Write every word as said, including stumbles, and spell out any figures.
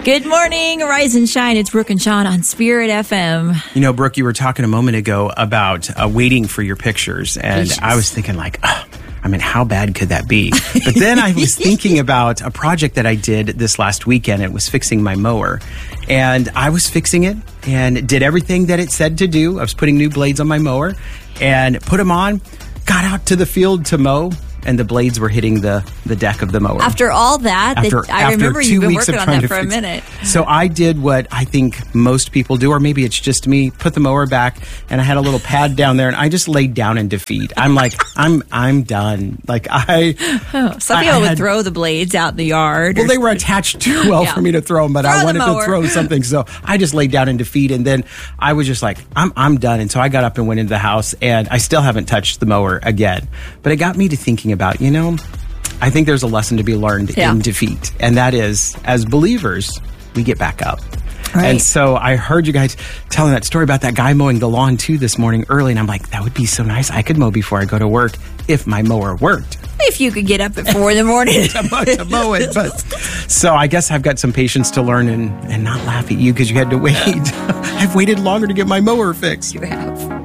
Good morning, Rise and Shine. It's Brooke and Sean on Spirit F M. You know, Brooke, you were talking a moment ago about uh, waiting for your pictures, and Pictures. I was thinking like, oh, I mean, how bad could that be? But then I was thinking about a project that I did this last weekend. It was fixing my mower, and I was fixing it and did everything that it said to do. I was putting new blades on my mower and put them on, got out to the field to mow, and the blades were hitting the, the deck of the mower. After all that, After, that I after remember two you've been weeks working of on trying that to for a fix- minute. So I did what I think most people do, or maybe it's just me, put the mower back, and I had a little pad down there, and I just laid down in defeat. I'm like, I'm I'm done. Like I... Oh, some I- people I would had- throw the blades out in the yard. Well, or- they were attached too well Yeah. for me to throw them, but Throw I the wanted mower. to throw something, so I just laid down in defeat, and then I was just like, I'm I'm done, and so I got up and went into the house, and I still haven't touched the mower again. But it got me to thinking about, you know, I think there's a lesson to be learned Yeah. in defeat, and that is, as believers, we get back up. Right. And so I heard you guys telling that story about that guy mowing the lawn too this morning early, and I'm like, that would be so nice. I could mow before I go to work if my mower worked. If you could get up at four in the morning. to, mow, to mow it. But so I guess I've got some patience to learn and, and not laugh at you because you had to wait. I've waited longer to get my mower fixed. You have.